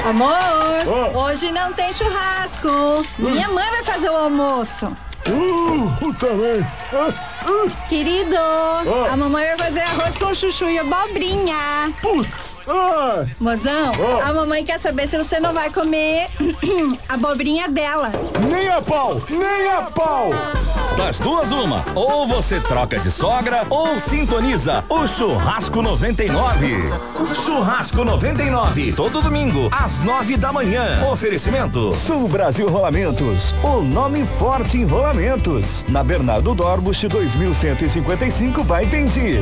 Amor, hoje não tem churrasco. Minha mãe vai fazer o almoço. Também. Querido, a mamãe vai fazer arroz com chuchu e abobrinha. Putz. Mozão, a mamãe quer saber se você não vai comer a abobrinha dela. Nem a pau, nem a pau. Das duas, uma. Ou você troca de sogra ou sintoniza o Churrasco 99. Churrasco 99, todo domingo, às 9 da manhã. Oferecimento Sul Brasil Rolamentos, o nome forte em rolamentos. Na Bernardo Dorbusch, 2155, vai Pendi.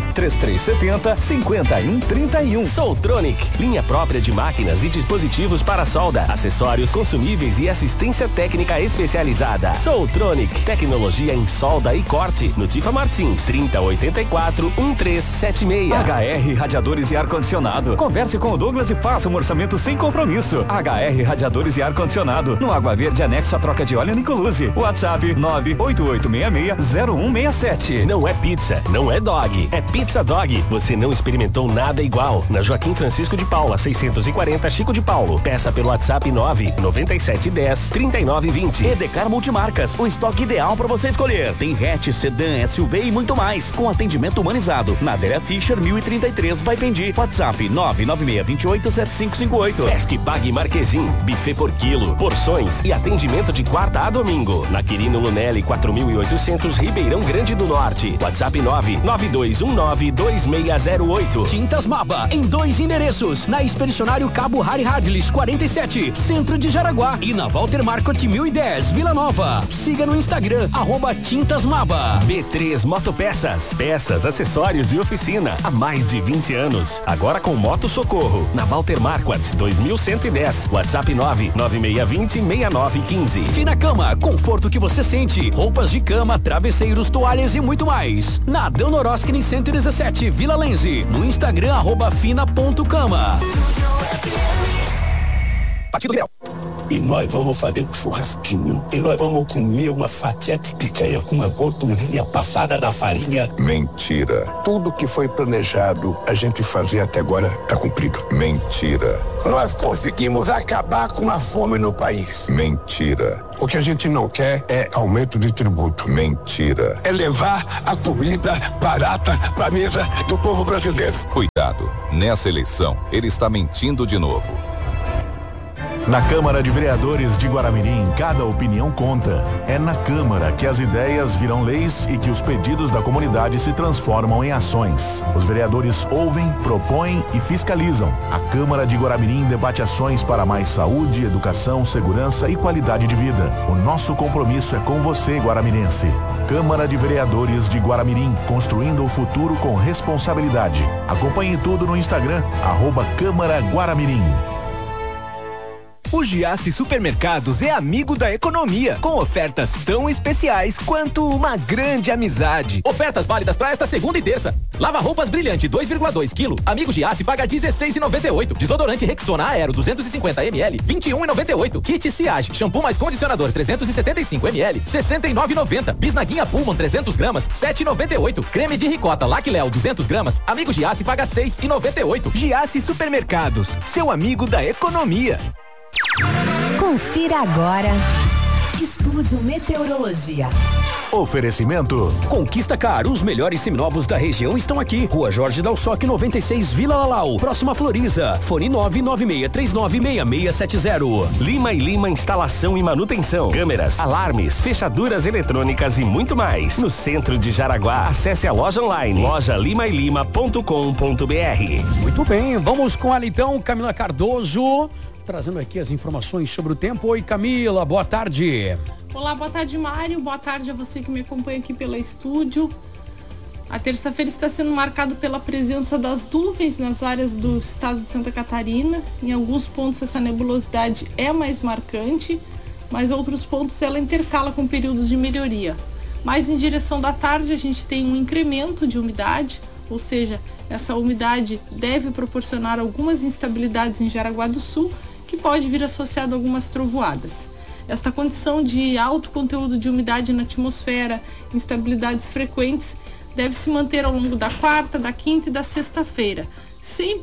3370-5131. Soltronic, linha própria de máquinas e dispositivos para solda, acessórios consumíveis e assistência técnica especializada. Soltronic, tecnologia em solda e corte. No Tifa Martins, 3084-1376. HR Radiadores e Ar-Condicionado. Converse com o Douglas e faça um orçamento sem compromisso. HR Radiadores e Ar-Condicionado. No Água Verde, anexo a troca de óleo Nicoluse. WhatsApp 98866-0167. Não é pizza, não é dog, é Pizza Dog. Você não experimentou nada igual. Na Joaquim Francisco de Paula, 640, Chico de Paulo. Peça pelo WhatsApp 99710-3920. Edecar Multimarcas, o estoque ideal para você escolher. Tem hatch, sedã, SUV e muito mais, com atendimento humanizado. Na Adélia Fischer, 1033, vai Pendi. WhatsApp 996287558. Pesque Pague Marquezim, buffet por quilo, porções e atendimento de quarta a domingo. Na Quirino Lunelli, 4800, Ribeirão Grande do Norte. WhatsApp 992192608. Tintas Maba, em 2 endereços. Na Expedicionário Cabo Harry Hadlis, 47, Centro de Jaraguá. E na Walter Marcot 1010, Vila Nova. Siga no Instagram, @Tintas Maba. B3 Motopeças, peças, acessórios e oficina há mais de 20 anos. Agora com Moto Socorro. Na Walter Marquardt 2110. WhatsApp 996206915. Fina Cama, conforto que você sente. Roupas de cama, travesseiros, toalhas e muito mais. Na Deonoroskini 117, Vila Lenze. No Instagram, @fina.cama. Partido Grau. E nós vamos fazer um churrasquinho. E nós vamos comer uma fatia de picanha com uma gordurinha passada da farinha. Mentira. Tudo que foi planejado a gente fazer até agora tá cumprido. Mentira. Nós conseguimos acabar com a fome no país. Mentira. O que a gente não quer é aumento de tributo. Mentira. É levar a comida barata pra mesa do povo brasileiro. Cuidado. Nessa eleição, ele está mentindo de novo. Na Câmara de Vereadores de Guaramirim, cada opinião conta. É na Câmara que as ideias viram leis e que os pedidos da comunidade se transformam em ações. Os vereadores ouvem, propõem e fiscalizam. A Câmara de Guaramirim debate ações para mais saúde, educação, segurança e qualidade de vida. O nosso compromisso é com você, guaramirense. Câmara de Vereadores de Guaramirim, construindo o futuro com responsabilidade. Acompanhe tudo no Instagram, @Câmara Guaramirim. O Giasse Supermercados é amigo da economia, com ofertas tão especiais quanto uma grande amizade. Ofertas válidas para esta segunda e terça. Lava roupas Brilhante 2,2 kg. Amigo Giasse paga 16,98. Desodorante Rexona Aero 250 ml 21,98. Kit Ciage shampoo mais condicionador 375 ml 69,90. Bisnaguinha Pullman 300 gramas 7,98. Creme de ricota Lac Léo 200 gramas. Amigo Giasse paga 6,98. Giasse Supermercados, seu amigo da economia. Confira agora. Estúdio Meteorologia. Oferecimento Conquista Car, os melhores seminovos da região estão aqui. Rua Jorge Dalsoc 96, Vila Lalau, próxima a Floriza. Fone 996396670. Lima e Lima Instalação e Manutenção. Câmeras, alarmes, fechaduras eletrônicas e muito mais. No centro de Jaraguá, acesse a loja online lojalimailima.com.br. Muito bem, vamos com ela então, Camila Cardoso, trazendo aqui as informações sobre o tempo. Oi, Camila, boa tarde. Olá, boa tarde, Mário. Boa tarde a você que me acompanha aqui pela estúdio. A terça-feira está sendo marcada pela presença das nuvens nas áreas do estado de Santa Catarina. Em alguns pontos essa nebulosidade é mais marcante, mas outros pontos ela intercala com períodos de melhoria. Mas em direção da tarde a gente tem um incremento de umidade, ou seja, essa umidade deve proporcionar algumas instabilidades em Jaraguá do Sul, que pode vir associado a algumas trovoadas. Esta condição de alto conteúdo de umidade na atmosfera, instabilidades frequentes, deve se manter ao longo da quarta, da quinta e da sexta-feira, sempre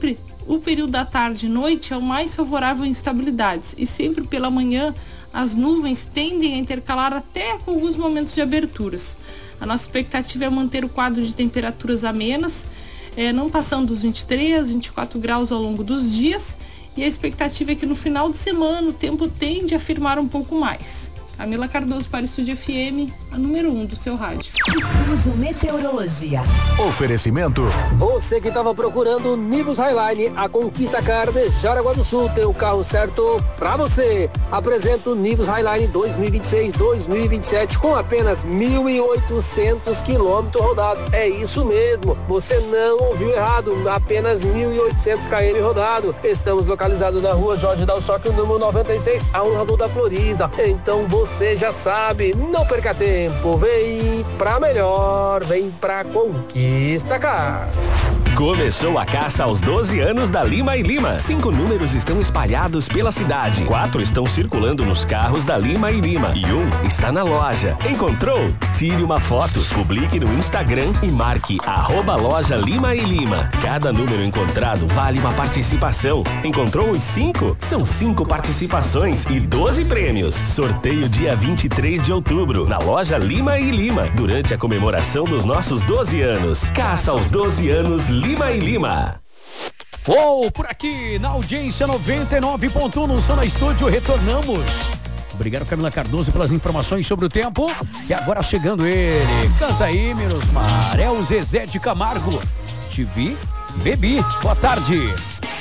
O período da tarde e noite é o mais favorável em instabilidades e sempre pela manhã as nuvens tendem a intercalar até com alguns momentos de aberturas. A nossa expectativa é manter o quadro de temperaturas amenas, não passando dos 23, 24 graus ao longo dos dias, e a expectativa é que no final de semana o tempo tende a firmar um pouco mais. Camila Cardoso para o Estúdio FM, a número 1 do seu rádio. Estúdio Meteorologia. Oferecimento. Você que estava procurando Nivus Highline, a Conquista Car de Jaraguá do Sul tem o carro certo para você. Apresento o Nivus Highline 2026-2027 com apenas 1.800 quilômetros rodados. É isso mesmo, você não ouviu errado, apenas 1.800 km rodado. Estamos localizados na rua Jorge Dalsóquio, número 96, ao lado da Floriza. Então você já sabe, não perca tempo, vem pra melhor, vem pra Conquista Car. Começou a caça aos 12 anos da Lima e Lima. 5 números estão espalhados pela cidade. 4 estão circulando nos carros da Lima e Lima. E 1 está na loja. Encontrou? Tire uma foto, publique no Instagram e marque @loja Lima e Lima. Cada número encontrado vale uma participação. Encontrou os 5? São 5 participações e 12 prêmios. Sorteio dia 23 de outubro, na loja Lima e Lima, durante a comemoração dos nossos 12 anos. Caça aos 12 anos Lima e Lima. Por aqui na audiência 99.1 no Zona Estúdio, retornamos. Obrigado, Camila Cardoso, pelas informações sobre o tempo. E agora chegando ele, canta aí, meus mar, é o Zezé de Camargo. Te vi, bebi. Boa tarde.